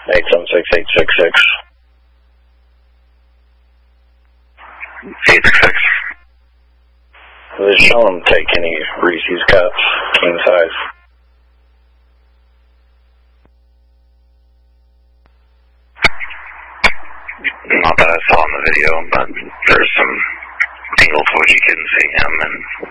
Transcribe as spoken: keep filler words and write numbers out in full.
eight seven six, eight six six. eight six six. They show them take any Reese's cups, king size. Not that I saw in the video, but there's some angles where you can see him, and